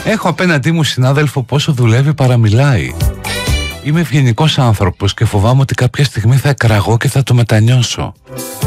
Έχω απέναντί μου συνάδελφο πόσο δουλεύει παραμιλάει. Είμαι ευγενικός άνθρωπος και φοβάμαι ότι κάποια στιγμή θα εκραγώ και θα το μετανιώσω.